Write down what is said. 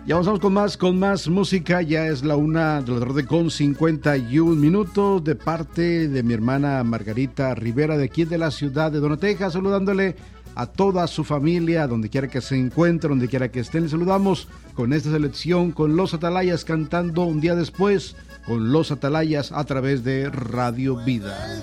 Ya avanzamos con más música. Ya es la 1:51 con 51 minutos, de parte de mi hermana Margarita Rivera, de aquí de la ciudad de Donoteja, saludándole a toda su familia, donde quiera que se encuentren, donde quiera que estén. Les saludamos con esta selección, con Los Atalayas cantando Un Día Después, con Los Atalayas a través de Radio Vida.